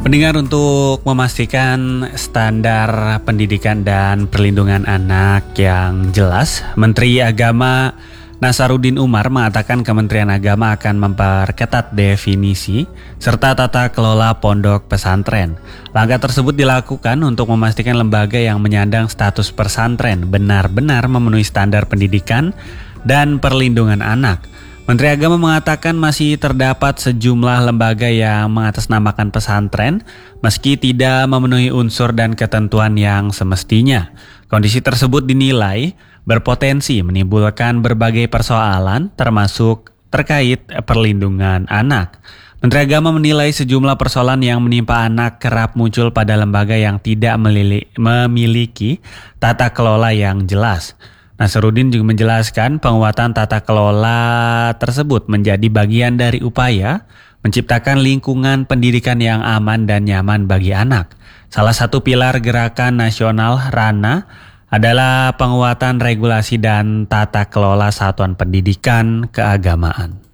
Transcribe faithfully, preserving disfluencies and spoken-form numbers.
Pendengar, untuk memastikan standar pendidikan dan perlindungan anak yang jelas, Menteri Agama Nasaruddin Umar mengatakan Kementerian Agama akan memperketat definisi serta tata kelola pondok pesantren. Langkah tersebut dilakukan untuk memastikan lembaga yang menyandang status pesantren benar-benar memenuhi standar pendidikan dan perlindungan anak. Menteri Agama mengatakan masih terdapat sejumlah lembaga yang mengatasnamakan pesantren meski tidak memenuhi unsur dan ketentuan yang semestinya. Kondisi tersebut dinilai berpotensi menimbulkan berbagai persoalan termasuk terkait perlindungan anak. Menteri Agama menilai sejumlah persoalan yang menimpa anak kerap muncul pada lembaga yang tidak memiliki tata kelola yang jelas. Nasaruddin juga menjelaskan penguatan tata kelola tersebut menjadi bagian dari upaya menciptakan lingkungan pendidikan yang aman dan nyaman bagi anak. Salah satu pilar gerakan nasional Rana adalah penguatan regulasi dan tata kelola satuan pendidikan keagamaan.